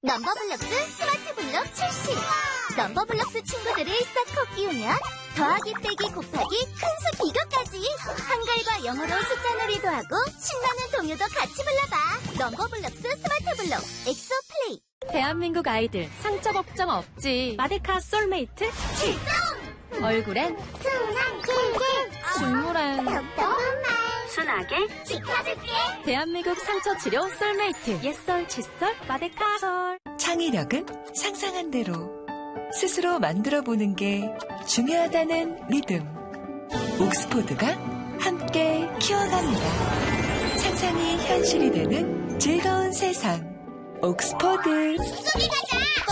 넘버블럭스 스마트 블럭 출시! 넘버블럭스 친구들을 싹 끼우면 더하기 빼기 곱하기 큰수 비교까지 한글과 영어로 숫자 놀이도 하고 신나는 동요도 같이 불러봐. 넘버블럭스 스마트 블럭 엑소 플레이. 대한민국 아이들 상처 걱정 없지. 마데카 솔메이트 출동! 얼굴엔 순한 길길 식물엔 똑똑한 순하게 지켜줄게. 대한민국 상처 치료 솔메이트 옛설 칫솔 마데카 솔. 창의력은 상상한 대로 스스로 만들어보는 게 중요하다는 믿음. 옥스포드가 함께 키워갑니다. 상상이 현실이 되는 즐거운 세상. 옥스포드. 숲속에 가자.